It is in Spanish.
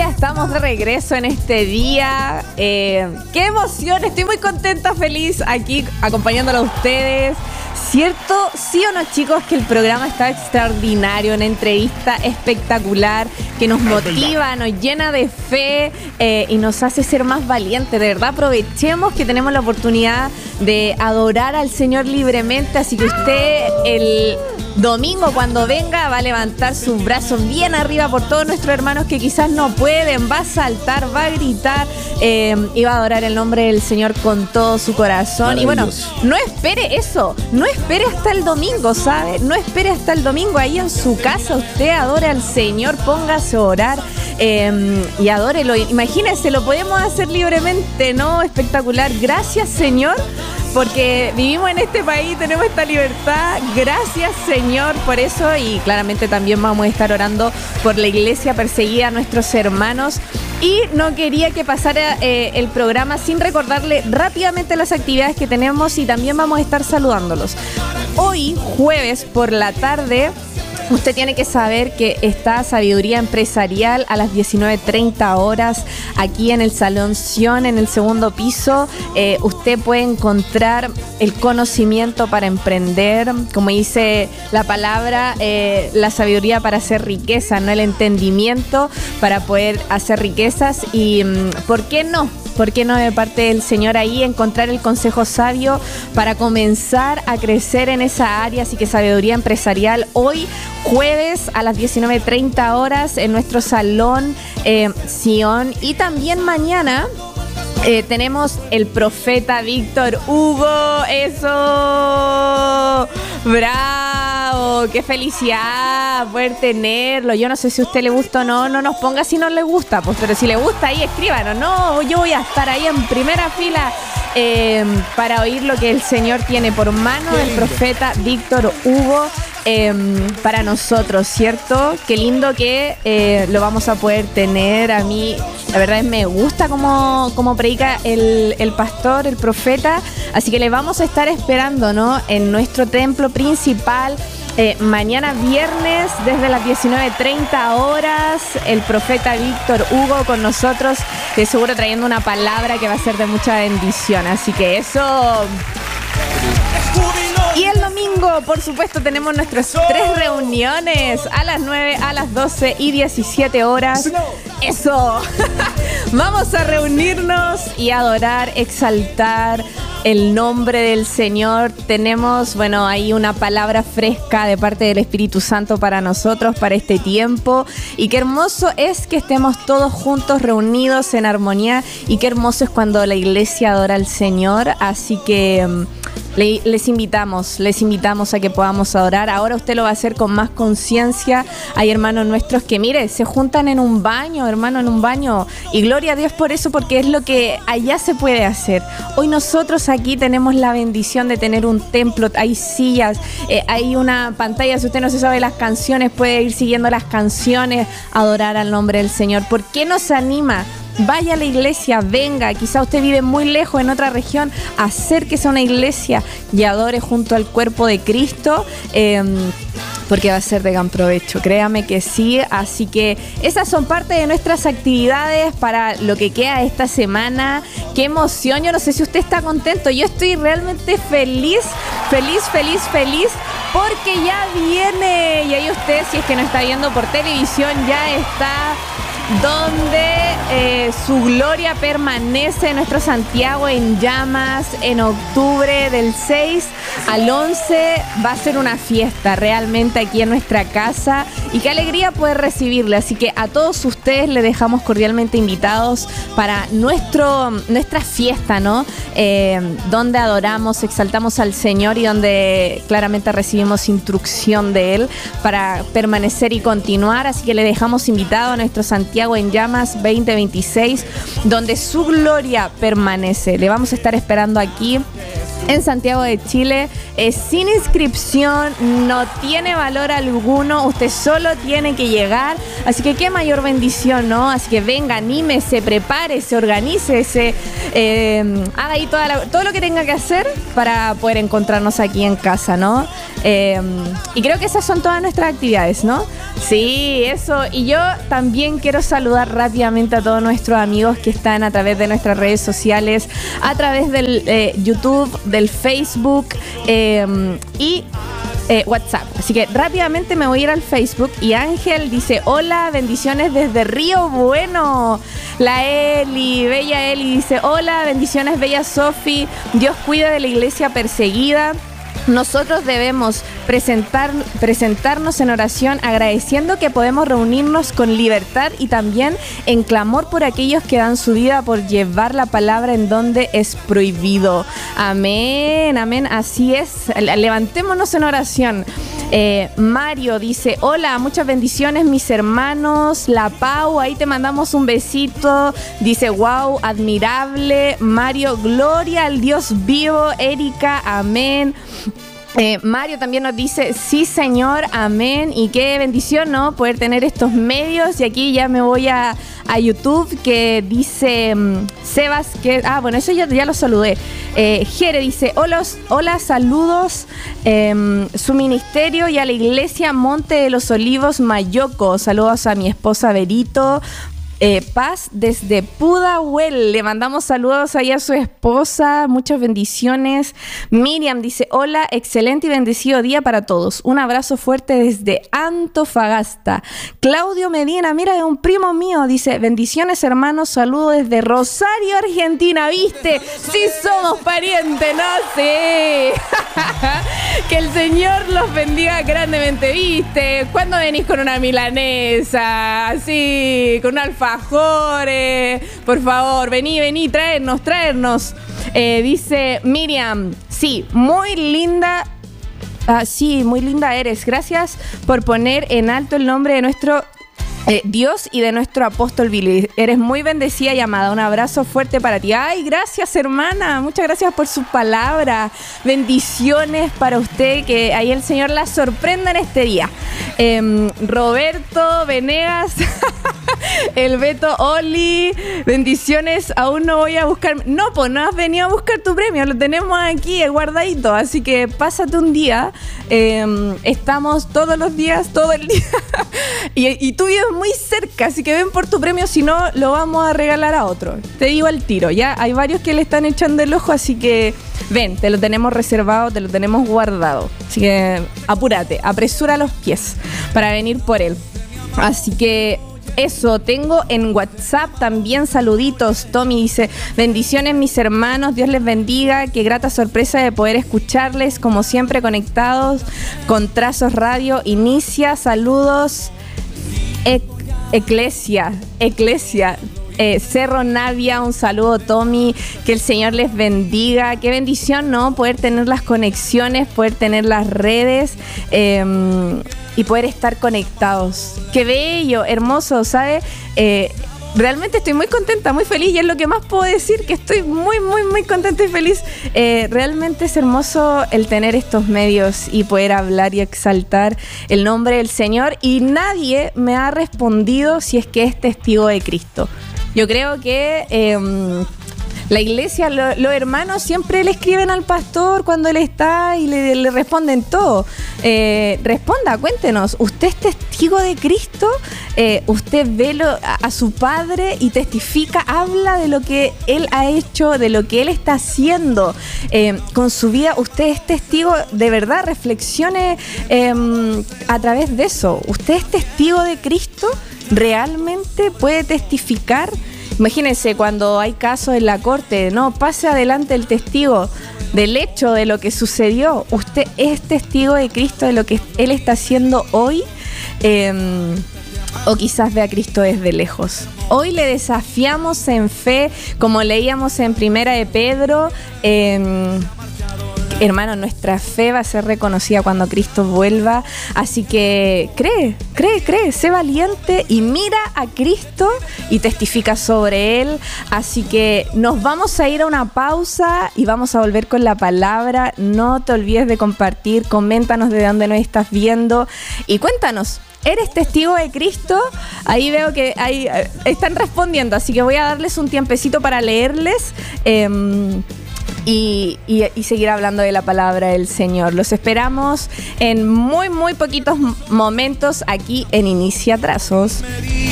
estamos de regreso en este día. ¡Qué emoción! Estoy muy contenta, feliz aquí acompañándolo a ustedes. ¿Cierto? ¿Sí o no, chicos? Que el programa está extraordinario, una entrevista espectacular que nos motiva, nos llena de fe y nos hace ser más valientes. De verdad, aprovechemos que tenemos la oportunidad de adorar al Señor libremente. Así que usted el domingo cuando venga va a levantar sus brazos bien arriba por todos nuestros hermanos que quizás no pueden, va a saltar, va a gritar y va a adorar el nombre del Señor con todo su corazón. Y bueno, no espere eso, no espere hasta el domingo, ¿sabe? No espere hasta el domingo, ahí en su casa usted adore al Señor, póngase a orar y adórelo. Imagínense, lo podemos hacer libremente, ¿no? Espectacular. Gracias, Señor, porque vivimos en este país, tenemos esta libertad. Gracias, Señor, por eso. Y claramente también vamos a estar orando por la iglesia perseguida, nuestros hermanos. Y no quería que pasara el programa sin recordarle rápidamente las actividades que tenemos y también vamos a estar saludándolos. Hoy, jueves por la tarde, usted tiene que saber que está Sabiduría Empresarial a las 19:30 horas aquí en el Salón Sion, en el segundo piso. Usted puede encontrar el conocimiento para emprender, como dice la palabra, la sabiduría para hacer riqueza, no el entendimiento para poder hacer riquezas. Y ¿por qué no? ¿Por qué no de parte del Señor ahí encontrar el consejo sabio para comenzar a crecer en esa área? Así que Sabiduría Empresarial hoy jueves a las 19:30 horas en nuestro Salón Sion. Y también mañana tenemos el profeta Víctor Hugo. ¡Eso! ¡Bravo! ¡Qué felicidad poder tenerlo! Yo no sé si a usted le gusta o no, no nos ponga si no le gusta, pues, pero si le gusta ahí escríbanos. No, yo voy a estar ahí en primera fila para oír lo que el Señor tiene por mano del profeta Víctor Hugo para nosotros, ¿cierto? Qué lindo que lo vamos a poder tener. A mí, la verdad, me gusta cómo predica el pastor, el profeta. Así que le vamos a estar esperando, ¿no? En nuestro templo principal. Mañana viernes desde las 19:30 horas el profeta Víctor Hugo con nosotros, de seguro trayendo una palabra que va a ser de mucha bendición, así que eso. Y el domingo, por supuesto, tenemos nuestras 3 reuniones a las 9, a las 12 y 17 horas. ¡Eso! Vamos a reunirnos y adorar, exaltar el nombre del Señor. Tenemos, bueno, ahí una palabra fresca de parte del Espíritu Santo para nosotros, para este tiempo. Y qué hermoso es que estemos todos juntos, reunidos en armonía. Y qué hermoso es cuando la iglesia adora al Señor. Así que les invitamos a que podamos adorar. Ahora usted lo va a hacer con más conciencia. Hay hermanos nuestros que, mire, se juntan en un baño, hermano, en un baño. Y gloria a Dios por eso, porque es lo que allá se puede hacer. Hoy nosotros aquí tenemos la bendición de tener un templo. Hay sillas, hay una pantalla. Si usted no se sabe las canciones, puede ir siguiendo las canciones, adorar al nombre del Señor. ¿Por qué no se anima? Vaya a la iglesia, venga, quizá usted vive muy lejos en otra región, acérquese a una iglesia y adore junto al cuerpo de Cristo, porque va a ser de gran provecho, créame que sí. Así que esas son parte de nuestras actividades para lo que queda esta semana. ¡Qué emoción! Yo no sé si usted está contento, yo estoy realmente feliz, porque ya viene, y ahí usted, si es que no está viendo por televisión, ya está donde su gloria permanece, nuestro Santiago en llamas. En octubre del 6 al 11 va a ser una fiesta realmente aquí en nuestra casa y qué alegría poder recibirle. Así que a todos ustedes les dejamos cordialmente invitados para nuestra fiesta, ¿no? Donde adoramos, exaltamos al Señor y donde claramente recibimos instrucción de Él para permanecer y continuar. Así que le dejamos invitado a nuestro Santiago en Llamas 2026, donde su gloria permanece. Le vamos a estar esperando aquí en Santiago de Chile, sin inscripción, no tiene valor alguno, usted solo tiene que llegar, así que qué mayor bendición, ¿no? Así que venga, anímese, prepárese, organícese, haga ahí todo lo que tenga que hacer para poder encontrarnos aquí en casa, ¿no? Y creo que esas son todas nuestras actividades, ¿no? Sí, eso. Y yo también quiero saludar rápidamente a todos nuestros amigos que están a través de nuestras redes sociales, a través del YouTube, del Facebook y WhatsApp. Así que rápidamente me voy a ir al Facebook y Ángel dice: hola, bendiciones desde Río Bueno. La Eli, bella Eli, dice: hola, bendiciones, bella Sofi. Dios cuida de la iglesia perseguida. Nosotros debemos presentarnos en oración agradeciendo que podemos reunirnos con libertad y también en clamor por aquellos que dan su vida por llevar la palabra en donde es prohibido. Amén, amén, así es. Levantémonos en oración. Mario dice: hola, muchas bendiciones mis hermanos. La Pau, ahí te mandamos un besito. Dice: wow, admirable. Mario, gloria al Dios vivo. Erika, amén. Mario también nos dice: sí señor, amén. Y qué bendición, ¿no? Poder tener estos medios. Y aquí ya me voy a YouTube, que dice Sebas, que bueno, eso ya lo saludé. Jere dice: hola, saludos su ministerio y a la iglesia Monte de los Olivos Mayoco. Saludos a mi esposa Berito. Paz desde Pudahuel. Le mandamos saludos ahí a su esposa. Muchas bendiciones. Miriam dice: hola, excelente y bendecido día para todos. Un abrazo fuerte desde Antofagasta. Claudio Medina, mira, es un primo mío. Dice: bendiciones hermanos, saludos desde Rosario, Argentina. ¿Viste? Sí somos parientes, ¿no? Sí. Que el Señor los bendiga grandemente. ¿Viste? ¿Cuándo venís con una milanesa? Así, con un alfajores. Por favor, vení, traernos. Dice Miriam: sí, muy linda. Sí, muy linda eres. Gracias por poner en alto el nombre de nuestro Dios y de nuestro apóstol Billy. Eres muy bendecida y amada. Un abrazo fuerte para ti. Ay, gracias hermana. Muchas gracias por su palabra. Bendiciones para usted. Que ahí el Señor la sorprenda en este día. Roberto Venegas. El Beto Oli. Bendiciones. Aún no voy a buscar. No, pues no has venido a buscar tu premio. Lo tenemos aquí guardadito. Así que pásate un día. Estamos todos los días, todo el día. Y tú vives muy cerca, así que ven por tu premio, si no lo vamos a regalar a otro. Te digo al tiro, ya hay varios que le están echando el ojo, así que ven, te lo tenemos reservado, te lo tenemos guardado. Así que apúrate, apresura los pies para venir por él. Así que eso, tengo en WhatsApp también saluditos. Tommy dice: bendiciones mis hermanos, Dios les bendiga, qué grata sorpresa de poder escucharles, como siempre conectados con Trazos Radio. Inicia, saludos. Eclesia, Cerro Navia, un saludo Tommy, que el Señor les bendiga. Qué bendición, ¿no? Poder tener las conexiones, poder tener las redes y poder estar conectados. Qué bello, hermoso, ¿sabes? Realmente estoy muy contenta, muy feliz, y es lo que más puedo decir, que estoy muy, muy, muy contenta y feliz. Realmente es hermoso el tener estos medios y poder hablar y exaltar el nombre del Señor, y nadie me ha respondido si es que es testigo de Cristo. Yo creo que la iglesia, los hermanos siempre le escriben al pastor cuando él está y le responden todo. Responda, cuéntenos, ¿usted es testigo de Cristo? ¿Usted ve a su Padre y testifica, habla de lo que Él ha hecho, de lo que Él está haciendo con su vida? ¿Usted es testigo de verdad? Reflexione a través de eso. ¿Usted es testigo de Cristo? ¿Realmente puede testificar? Imagínense cuando hay casos en la corte, no, pase adelante el testigo del hecho de lo que sucedió. ¿Usted es testigo de Cristo, de lo que Él está haciendo hoy? O quizás ve a Cristo desde lejos. Hoy le desafiamos en fe, como leíamos en Primera de Pedro. Hermano, nuestra fe va a ser reconocida cuando Cristo vuelva. Así que cree, sé valiente y mira a Cristo y testifica sobre Él. Así que nos vamos a ir a una pausa y vamos a volver con la palabra. No te olvides de compartir, coméntanos de dónde nos estás viendo y cuéntanos, ¿eres testigo de Cristo? Ahí veo que están respondiendo, así que voy a darles un tiempecito para leerles. y seguir hablando de la palabra del Señor. Los esperamos en muy, muy poquitos momentos aquí en Inicia Trazos.